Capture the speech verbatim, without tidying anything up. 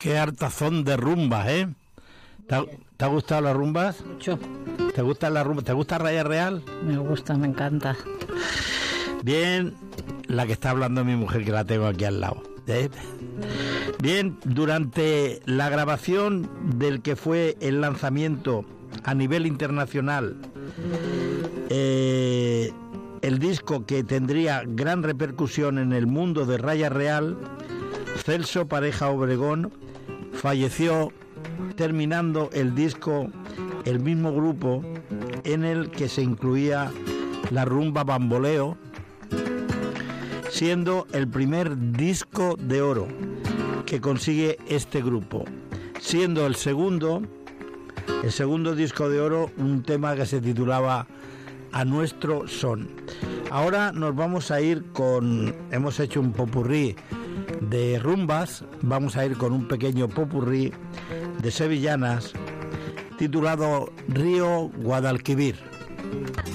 Qué hartazón de rumbas, ¿eh? ¿Te ha, ¿te ha gustado las rumbas? Mucho. ¿Te gusta la rumba? ¿Te gusta Raya Real? Me gusta, me encanta. Bien, la que está hablando mi mujer, que la tengo aquí al lado. ¿eh? Bien, durante la grabación del que fue el lanzamiento a nivel internacional, eh, el disco que tendría gran repercusión en el mundo de Raya Real, Celso Pareja Obregón falleció terminando el disco el mismo grupo en el que se incluía la rumba Bamboleo, siendo el primer disco de oro que consigue este grupo, siendo el segundo el segundo disco de oro un tema que se titulaba A Nuestro Son. Ahora nos vamos a ir con, hemos hecho un popurrí de rumbas, vamos a ir con un pequeño popurrí de sevillanas titulado Río Guadalquivir.